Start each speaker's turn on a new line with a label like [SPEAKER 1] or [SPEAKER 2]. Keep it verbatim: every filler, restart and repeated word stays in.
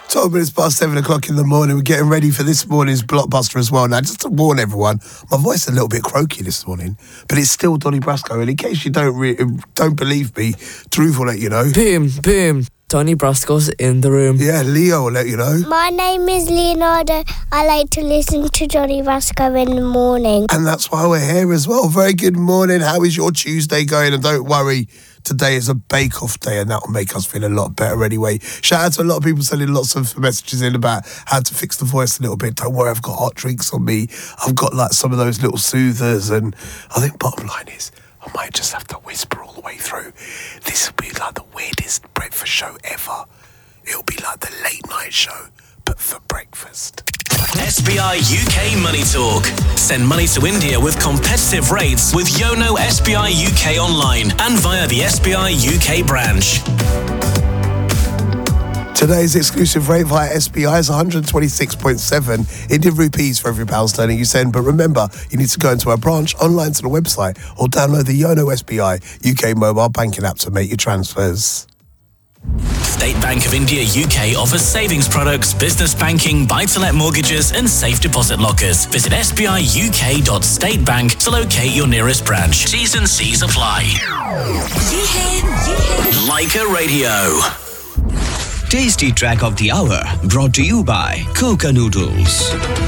[SPEAKER 1] twelve minutes past seven o'clock in the morning. We're getting ready for this morning's blockbuster as well. Now, just to warn everyone, my voice is a little bit croaky this morning, but it's still Donny Brasco. And in case you don't re- don't believe me, Drew will let you know.
[SPEAKER 2] Boom, boom. Donny Brasco's in the room.
[SPEAKER 1] Yeah, Leo will let you know.
[SPEAKER 3] My name is Leonardo. I like to listen to Donny Brasco in the morning.
[SPEAKER 1] And that's why we're here as well. Very good morning. How is your Tuesday going? And don't worry, today is a bake-off day, and that will make us feel a lot better anyway. Shout out to a lot of people sending lots of messages in about how to fix the voice a little bit. Don't worry, I've got hot drinks on me. I've got like some of those little soothers, and I think bottom line is I might just have to whisper all the way through. This will be like the weirdest breakfast show ever. It'll be like the late night show, but for breakfast.
[SPEAKER 4] S B I U K Money Talk. Send money to India with competitive rates with Yono S B I U K online and via the S B I U K branch.
[SPEAKER 1] Today's exclusive rate via S B I is one hundred twenty-six point seven Indian rupees for every pound sterling you send. But remember, you need to go into our branch, online to the website, or download the Yono S B I U K mobile banking app to make your transfers.
[SPEAKER 4] State Bank of India U K offers savings products, business banking, buy-to-let mortgages and safe deposit lockers. Visit s b i u k dot state bank to locate your nearest branch. T's and C's apply. Leica Radio.
[SPEAKER 5] Tasty track of the hour brought to you by Coca Noodles.